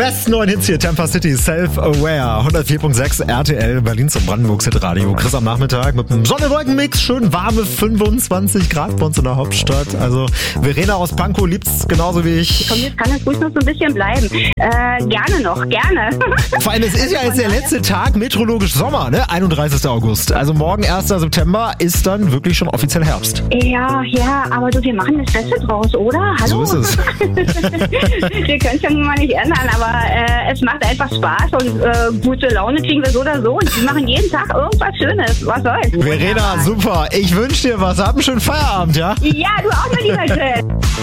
besten neuen Hits hier, Tampa City, Self-Aware, 104.6 RTL, Berlins und Brandenburgs Hitradio. Chris am Nachmittag mit einem Sonne-Wolken-Mix, schön warme 25 Grad bei uns in der Hauptstadt. Also Verena aus Pankow liebt's genauso wie ich. Komm, jetzt kann das ruhig noch so ein bisschen bleiben. Gerne noch, gerne. Vor allem, es ist ja jetzt der letzte Tag meteorologisch Sommer, ne? 31. August. Also morgen, 1. September, ist dann wirklich schon offiziell Herbst. Ja, aber du, wir machen das Beste draus, oder? Hallo? So ist es. Wir können es ja nun mal nicht ändern, aber es macht einfach Spaß und gute Laune kriegen wir so oder so und wir machen jeden Tag irgendwas Schönes. Was soll's? Verena, super. Ich wünsche dir was. Hab einen schönen Feierabend, ja? Ja, du auch, mein lieber Chef.